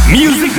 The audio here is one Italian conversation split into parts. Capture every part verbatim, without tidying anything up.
Music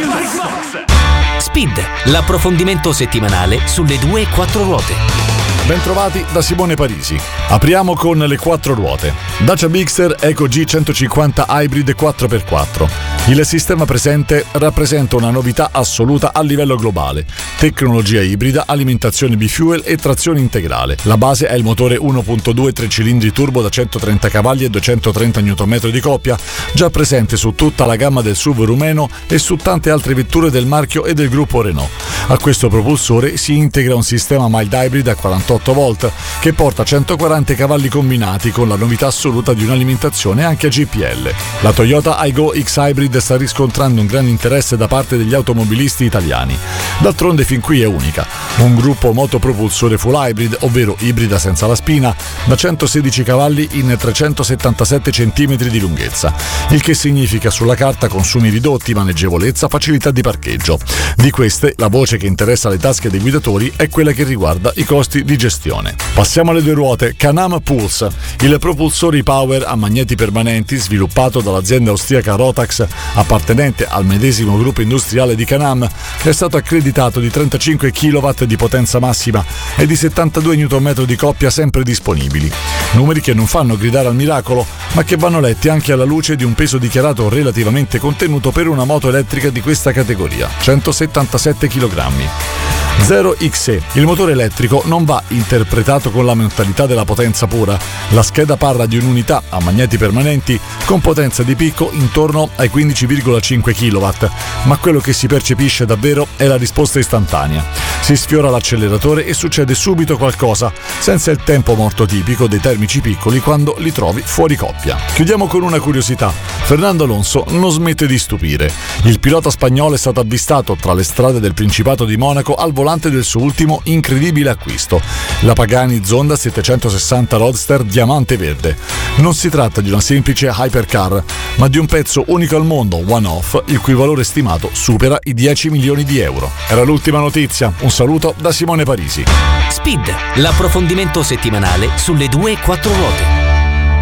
Box. Speed, l'approfondimento settimanale sulle due e quattro ruote. Bentrovati da Simone Parisi. Apriamo con le quattro ruote. Dacia Bigster Eco G centocinquanta Hybrid quattro per quattro. Il sistema presente rappresenta una novità assoluta a livello globale. Tecnologia ibrida, alimentazione bifuel e trazione integrale. La base è il motore uno virgola due tre cilindri turbo da centotrenta cavalli e duecentotrenta newton metri di coppia, già presente su tutta la gamma del S U V rumeno e su tante altre vetture del marchio e del gruppo Renault. A questo propulsore si integra un sistema mild hybrid a quarantotto volt che porta centoquaranta cavalli combinati, con la novità assoluta di un'alimentazione anche a G P L. La Toyota Aygo X Hybrid sta riscontrando un grande interesse da parte degli automobilisti italiani. D'altronde fin qui è unica. Un gruppo motopropulsore full hybrid, ovvero ibrida senza la spina, da centosedici cavalli in trecentosettantasette centimetri di lunghezza, il che significa sulla carta consumi ridotti, maneggevolezza, facilità di parcheggio. Di queste, la voce che interessa le tasche dei guidatori è quella che riguarda i costi di gestione. Passiamo alle due ruote. Can-Am Pulse, il propulsore power a magneti permanenti sviluppato dall'azienda austriaca Rotax, appartenente al medesimo gruppo industriale di Can-Am, è stato accreditato di trentacinque chilowatt di potenza massima e di settantadue newton metri di coppia sempre disponibili. Numeri che non fanno gridare al miracolo, ma che vanno letti anche alla luce di un peso dichiarato relativamente contenuto per una moto elettrica di questa categoria, centosettantasette chilogrammi. zero X E. Il motore elettrico non va interpretato con la mentalità della potenza pura. La scheda parla di un'unità a magneti permanenti con potenza di picco intorno ai quindici virgola cinque chilowatt, ma quello che si percepisce davvero è la risposta istantanea. Si sfiora l'acceleratore e succede subito qualcosa, senza il tempo morto tipico dei termici piccoli quando li trovi fuori coppia. Chiudiamo con una curiosità. Fernando Alonso non smette di stupire. Il pilota spagnolo è stato avvistato tra le strade del Principato di Monaco al volante del suo ultimo incredibile acquisto, la Pagani Zonda settecentosessanta Roadster Diamante Verde. Non si tratta di una semplice hypercar, ma di un pezzo unico al mondo, one-off, il cui valore stimato supera i dieci milioni di euro. Era l'ultima notizia. Un saluto da Simone Parisi. Speed, l'approfondimento settimanale sulle due e quattro ruote.